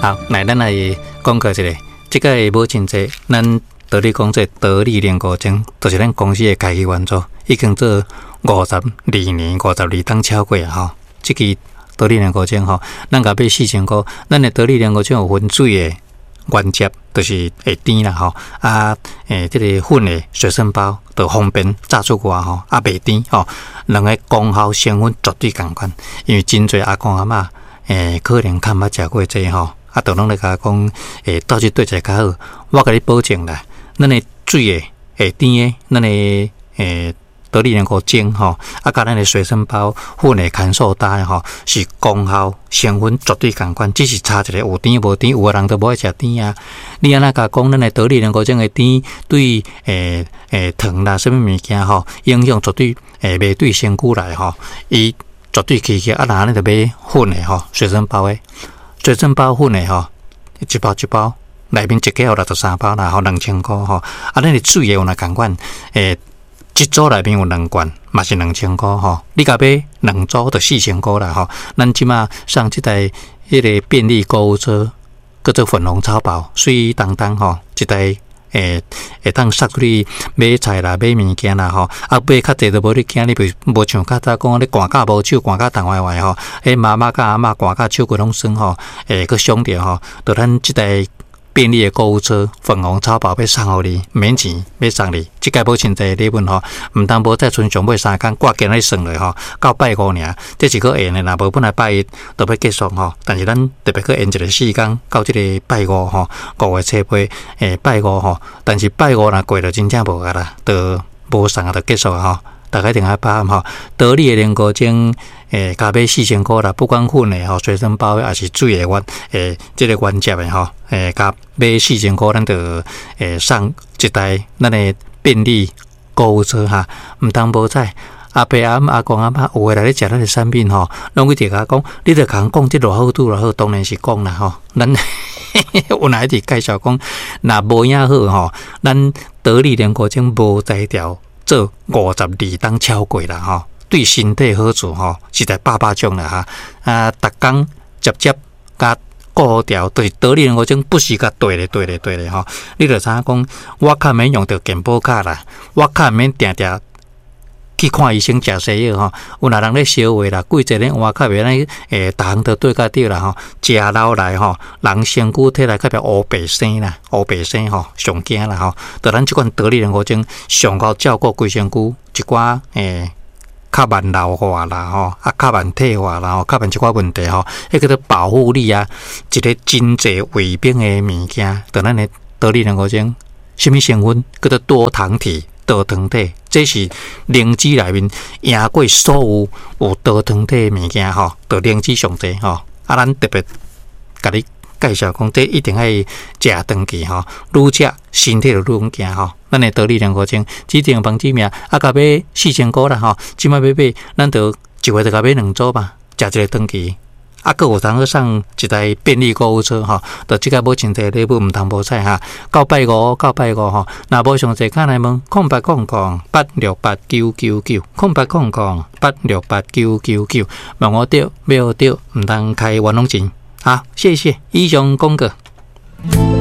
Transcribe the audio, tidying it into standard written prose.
好，来咱来讲个一个，这个无真济，咱道理讲这得力联合证，就是咱公司的开期原则，已经做52年、52档超过啊吼。这个得力联合证吼，咱甲买4000块，咱的得力联合证有分水的原接，就是会甜啦吼，这个粉的随身包就方便炸出外吼，袂甜吼，两个功效成分绝对共款，因为真侪阿公阿嬷可能较捌食过这吼。都拢咧甲讲，倒去对一个较好。我甲你保证啦，咱的水的会甜的，咱的得力联合精吼，甲咱的随身包粉的干燥带吼，是功效成分绝对共款，只是差一个有甜无甜，有的人都无爱食甜啊。你安那甲讲，咱的得力联合精的甜对糖啦，什么物件吼，影响绝对袂对身躯来吼，伊绝对起起。那咱就买粉的吼，随身包的。随身包粉的吼，一包一包，内面一个有63包啦，吼2000块吼。咱的水的有那共款，一组内面有2罐，嘛是2000块吼。你甲买2组就4000块啦吼。咱即马上这台迄个便利购物车，叫做粉红超跑，水当当吼，一台会当塞去买菜啦、买物件啦吼。买较济都无你惊，你无像较早讲你寒甲无手，寒甲冻歪歪吼。妈妈甲阿嬷寒甲手骨拢酸吼，佮伤着吼。就咱即台便利的购物车粉红超跑要送互你，免钱要送你。即个保证这礼物吼，毋通无再存上尾3天，挂件咧算落吼，到拜5尔，这是个缘的啦。无本来拜1就要结束吼，但是咱特别去延一个时间，到即个拜5吼，5月初八，拜5吼，但是拜5若过了真正无啊啦，就无送啊，就结束啊吼。大家一定要把握吼，得力的联合精，加买4000块啦，不管粉的吼，随身包还是水的这个原接的吼，加买4000块，咱就送一台咱的便利购物车哈，毋通无彩。阿伯阿公阿嬷有诶来咧食咱的产品吼，拢去甲讲，你著讲这偌好拄偌好，当然是讲啦吼。咱有哪一直介绍讲，若无影好吼，咱得力联合精无在条。做52档超过啦吼，对身体好处吼，实在百种啦哈。逐工接甲固调，对得力联合精不是甲对咧吼。你著知影讲，我较免用到健保卡啦，我较免定去看医生食西药吼。有若人咧烧话啦，贵者咧换较袂咱逐项都对甲对啦吼。食老来吼，人身躯体来较袂乌白生啦，乌白生吼上惊啦吼。就咱即款得力联合精上高照顾规身躯一寡较慢老化啦吼，较慢退化啦吼，较慢一寡问题吼，迄个做保护你啊，一个真济卫兵的物件，就咱的得力联合精，什么成分叫做多糖体。多糖体，这是灵芝内面赢过所有多糖体的物件吼，就灵芝上济吼。咱特别甲你介绍讲，这一定爱食长期吼，愈食身体就愈强健吼。咱的得力联合精，指定帮指名，甲买4000块啦吼，即摆要买，咱就一月就甲买2组吧，食一个长期。佫有通去送一台便利购物车吼，就即个无真济礼物毋通无彩哈。到拜5吼，若无详细看来问0800868999，0800868999，问我着，买我着，毋通开冤枉钱。好，谢谢以上讲过。